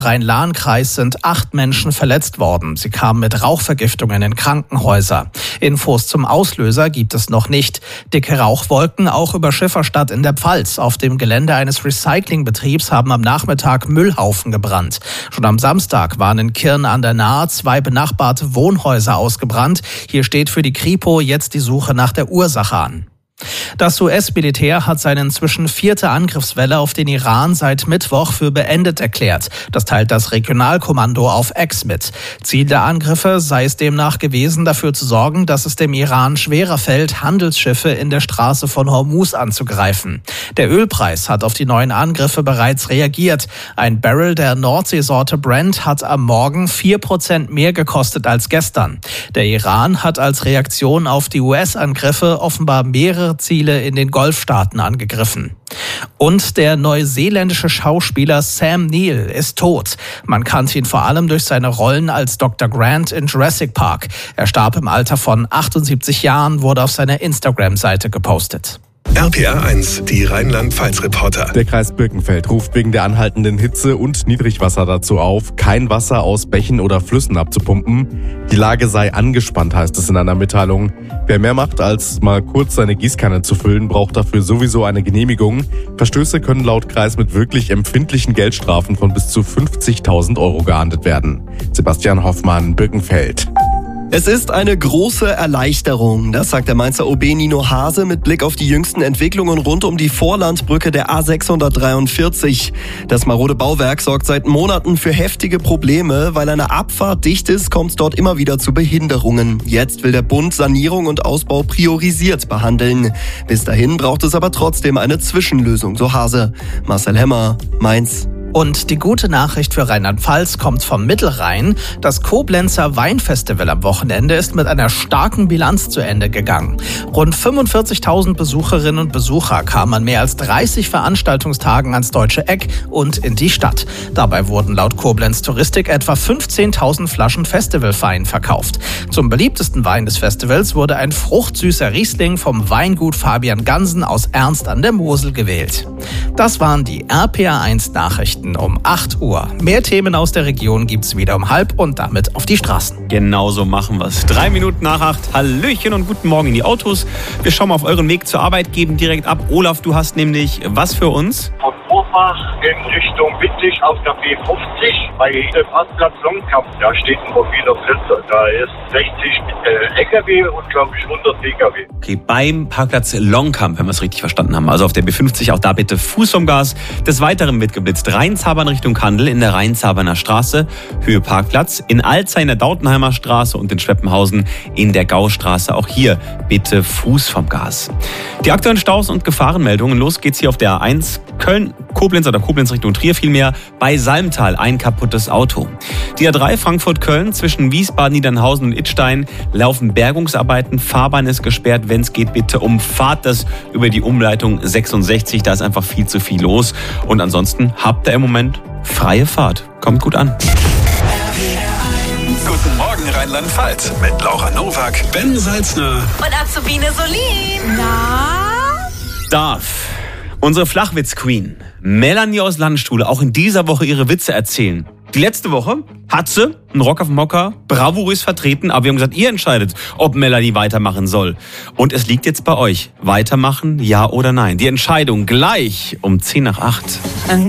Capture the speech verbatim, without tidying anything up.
Rhein-Lahn-Kreis sind acht Menschen verletzt worden. Sie kamen mit Rauchvergiftungen in Krankenhäuser. Infos zum Auslöser gibt es noch nicht. Dicke Rauchwolken auch über Schifferstadt in der Pfalz. Auf dem Gelände eines Recyclingbetriebs haben am Nachmittag Müllhaufen gebrannt. Schon am Samstag waren in Kirn an der Nahe zwei benachbarte Wohnhäuser ausgebrannt. Hier steht für die Kripo jetzt die Suche nach der Ursache an. Das U S-Militär hat seine inzwischen vierte Angriffswelle auf den Iran seit Mittwoch für beendet erklärt. Das teilt das Regionalkommando auf X mit. Ziel der Angriffe sei es demnach gewesen, dafür zu sorgen, dass es dem Iran schwerer fällt, Handelsschiffe in der Straße von Hormuz anzugreifen. Der Ölpreis hat auf die neuen Angriffe bereits reagiert. Ein Barrel der Nordseesorte Brent hat am Morgen vier Prozent mehr gekostet als gestern. Der Iran hat als Reaktion auf die U S-Angriffe offenbar mehrere Ziele in den Golfstaaten angegriffen. Und der neuseeländische Schauspieler Sam Neill ist tot. Man kannte ihn vor allem durch seine Rollen als Doktor Grant in Jurassic Park. Er starb im Alter von achtundsiebzig Jahren, wurde auf seiner Instagram-Seite gepostet. R P R eins, die Rheinland-Pfalz-Reporter. Der Kreis Birkenfeld ruft wegen der anhaltenden Hitze und Niedrigwasser dazu auf, kein Wasser aus Bächen oder Flüssen abzupumpen. Die Lage sei angespannt, heißt es in einer Mitteilung. Wer mehr macht, als mal kurz seine Gießkanne zu füllen, braucht dafür sowieso eine Genehmigung. Verstöße können laut Kreis mit wirklich empfindlichen Geldstrafen von bis zu fünfzigtausend Euro geahndet werden. Sebastian Hoffmann, Birkenfeld. Es ist eine große Erleichterung, das sagt der Mainzer O B Nino Hase mit Blick auf die jüngsten Entwicklungen rund um die Vorlandbrücke der A sechshundertdreiundvierzig. Das marode Bauwerk sorgt seit Monaten für heftige Probleme. Weil eine Abfahrt dicht ist, kommt es dort immer wieder zu Behinderungen. Jetzt will der Bund Sanierung und Ausbau priorisiert behandeln. Bis dahin braucht es aber trotzdem eine Zwischenlösung, so Hase. Marcel Hemmer, Mainz. Und die gute Nachricht für Rheinland-Pfalz kommt vom Mittelrhein. Das Koblenzer Weinfestival am Wochenende ist mit einer starken Bilanz zu Ende gegangen. Rund fünfundvierzigtausend Besucherinnen und Besucher kamen an mehr als dreißig Veranstaltungstagen ans Deutsche Eck und in die Stadt. Dabei wurden laut Koblenz Touristik etwa fünfzehntausend Flaschen Festivalwein verkauft. Zum beliebtesten Wein des Festivals wurde ein fruchtsüßer Riesling vom Weingut Fabian Gansen aus Ernst an der Mosel gewählt. Das waren die R P R eins Nachrichten um acht Uhr. Mehr Themen aus der Region gibt's wieder um halb und damit auf die Straßen. Genauso machen wir's. Drei Minuten nach acht. Hallöchen und guten Morgen in die Autos. Wir schauen mal auf euren Weg zur Arbeit, geben direkt ab. Olaf, du hast nämlich was für uns? Von Urfach in Richtung Wittlich auf der B fünfzig bei dem Parkplatz Longkamp. Da steht ein mobiler Flitzer. Da ist sechzig äh, L K W und glaube ich hundert P K W. Okay, beim Parkplatz Longkamp, wenn wir es richtig verstanden haben. Also auf der B fünfzig, auch da bitte Fuß vom Gas. Des Weiteren wird geblitzt. Rheinzabern Richtung Kandel in der Rheinzaberner Straße, Höhe Parkplatz, in Alzey in der Dautenheimer Straße und in Schweppenhausen in der Gaustraße. Auch hier bitte Fuß vom Gas. Die aktuellen Staus und Gefahrenmeldungen. Los geht's hier auf der A eins Köln, Koblenz oder Koblenz Richtung Trier vielmehr. Bei Salmtal ein kaputtes Auto. Die A drei Frankfurt-Köln zwischen Wiesbaden, Niedernhausen und Idstein laufen Bergungsarbeiten. Fahrbahn ist gesperrt. Wenn es geht, bitte umfahrt das über die Umleitung sechsundsechzig. Da ist einfach viel zu viel los. Und ansonsten habt ihr im Moment freie Fahrt. Kommt gut an. Guten Morgen Rheinland-Pfalz mit Laura Nowak, Ben Salzner und Azubine Solin. Na? Darf unsere Flachwitz-Queen Melanie aus Landstuhl auch in dieser Woche ihre Witze erzählen? Die letzte Woche hat sie einen Rock auf dem Mocker bravourös vertreten, aber wir haben gesagt, ihr entscheidet, ob Melanie weitermachen soll. Und es liegt jetzt bei euch. Weitermachen, ja oder nein? Die Entscheidung gleich um zehn nach acht.